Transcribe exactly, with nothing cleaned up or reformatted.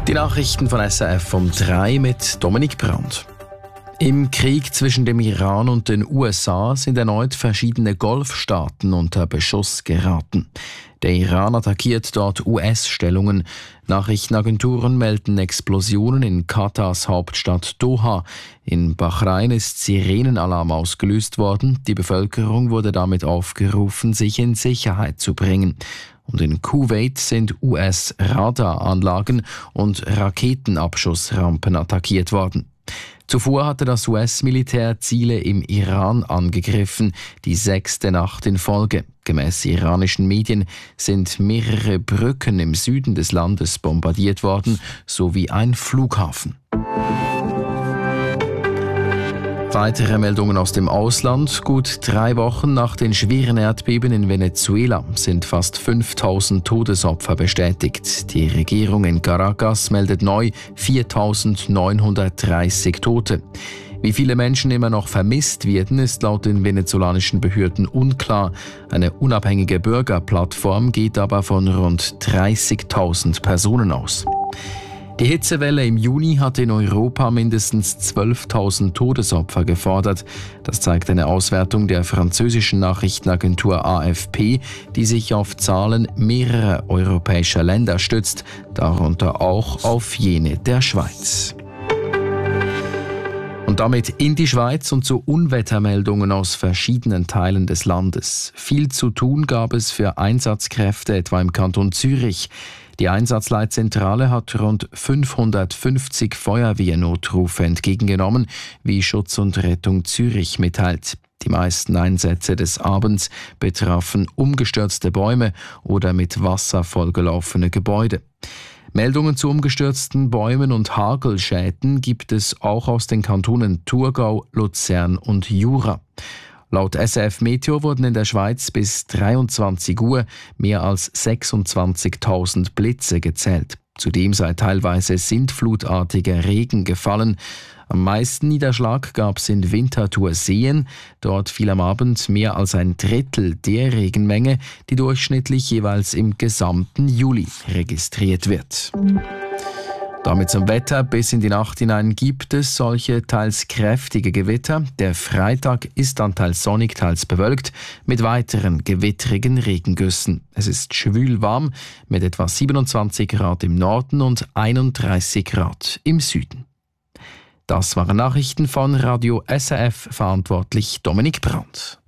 Die Nachrichten von S R F um drei mit Dominik Brandt. Im Krieg zwischen dem Iran und den U S A sind erneut verschiedene Golfstaaten unter Beschuss geraten. Der Iran attackiert dort U S-Stellungen. Nachrichtenagenturen melden Explosionen in Katars Hauptstadt Doha. In Bahrain ist Sirenenalarm ausgelöst worden. Die Bevölkerung wurde damit aufgerufen, sich in Sicherheit zu bringen. Und in Kuwait sind U S-Radaranlagen und Raketenabschussrampen attackiert worden. Zuvor hatte das U S-Militär Ziele im Iran angegriffen, die sechste Nacht in Folge. Gemäß iranischen Medien sind mehrere Brücken im Süden des Landes bombardiert worden, sowie ein Flughafen. Weitere Meldungen aus dem Ausland. Gut drei Wochen nach den schweren Erdbeben in Venezuela sind fast fünftausend Todesopfer bestätigt. Die Regierung in Caracas meldet neu viertausendneunhundertdreißig Tote. Wie viele Menschen immer noch vermisst werden, ist laut den venezolanischen Behörden unklar. Eine unabhängige Bürgerplattform geht aber von rund dreißigtausend Personen aus. Die Hitzewelle im Juni hat in Europa mindestens zwölftausend Todesopfer gefordert. Das zeigt eine Auswertung der französischen Nachrichtenagentur A F P, die sich auf Zahlen mehrerer europäischer Länder stützt, darunter auch auf jene der Schweiz. Und damit in die Schweiz und zu Unwettermeldungen aus verschiedenen Teilen des Landes. Viel zu tun gab es für Einsatzkräfte, etwa im Kanton Zürich. Die Einsatzleitzentrale hat rund fünfhundertfünfzig Feuerwehrnotrufe entgegengenommen, wie Schutz und Rettung Zürich mitteilt. Die meisten Einsätze des Abends betrafen umgestürzte Bäume oder mit Wasser vollgelaufene Gebäude. Meldungen zu umgestürzten Bäumen und Hagelschäden gibt es auch aus den Kantonen Thurgau, Luzern und Jura. Laut S R F Meteo wurden in der Schweiz bis dreiundzwanzig Uhr mehr als sechsundzwanzigtausend Blitze gezählt. Zudem sei teilweise sintflutartiger Regen gefallen. Am meisten Niederschlag gab es in Winterthur-Seen. Dort fiel am Abend mehr als ein Drittel der Regenmenge, die durchschnittlich jeweils im gesamten Juli registriert wird. Damit zum Wetter. Bis in die Nacht hinein gibt es solche teils kräftige Gewitter. Der Freitag ist dann teils sonnig, teils bewölkt mit weiteren gewittrigen Regengüssen. Es ist schwül warm mit etwa siebenundzwanzig Grad im Norden und einunddreißig Grad im Süden. Das waren Nachrichten von Radio S R F, verantwortlich Dominik Brandt.